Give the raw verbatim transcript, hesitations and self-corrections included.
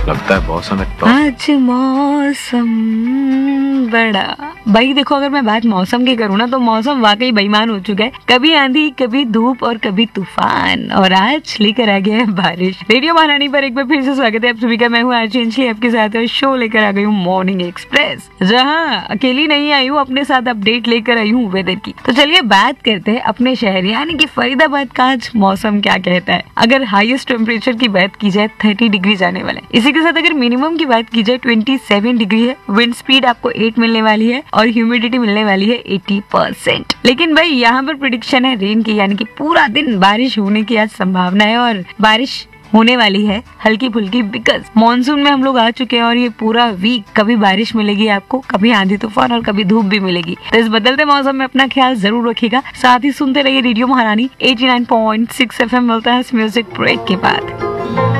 लगता है मौसम एक तो आज मौसम बड़ा। भाई देखो, अगर मैं बात मौसम की करूँ ना तो मौसम वाकई बेईमान हो चुका है। कभी आंधी, कभी धूप और कभी तूफान, और आज लेकर आ गया है बारिश। रेडियो महारानी पर एक बार फिर से स्वागत है आप सभी का। मैं हूँ आरजे आपके साथ और शो लेकर आ गई हूँ मॉर्निंग एक्सप्रेस, जहाँ अकेली नहीं आई हूँ, अपने साथ अपडेट लेकर आई हूँ वेदर की। तो चलिए बात करते हैं अपने शहर यानी कि फरीदाबाद का आज मौसम क्या कहता है। अगर हाईएस्ट टेम्परेचर की बात की जाए थर्टी डिग्री जाने वाला है। इसी के साथ अगर मिनिमम की बात की जाए ट्वेंटी सेवन डिग्री है। विंड स्पीड आपको एट मिलने वाली है और ह्यूमिडिटी मिलने वाली है एटी परसेंट। लेकिन भाई यहाँ पर प्रेडिक्शन है रेन की, यानी कि पूरा दिन बारिश होने की आज संभावना है और बारिश होने वाली है हल्की फुल्की, बिकॉज मॉनसून में हम लोग आ चुके हैं और ये पूरा वीक कभी बारिश मिलेगी आपको, कभी आंधी तूफान और कभी धूप भी मिलेगी। तो इस बदलते मौसम में अपना ख्याल जरूर रखिएगा। साथ ही सुनते रहिए रेडियो महारानी eighty nine point six F M. मिलता है इस म्यूजिक ब्रेक के बाद।